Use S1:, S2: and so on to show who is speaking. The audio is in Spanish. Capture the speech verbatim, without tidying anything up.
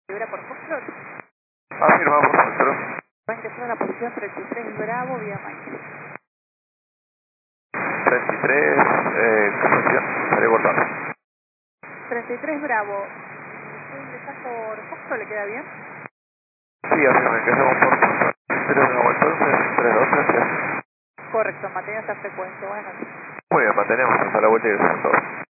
S1: Libera por Foxtrot.
S2: Afirmado por Foxtrot.
S1: veinte cero a la posición treinta y tres Bravo, vía Mike.
S2: treinta y tres, eh, ¿qué posición? Salió cortado.
S1: treinta y tres Bravo. ¿Puede ingresar por Foxtrot? ¿Le queda bien?
S2: Sí, afirme que hacemos por Foxtrot. tres de entonces, tres dos, gracias.
S1: Correcto, mantenga esta frecuencia. Buenas noches.
S2: Muy bien, mantenemos hasta la vuelta y eso es todo.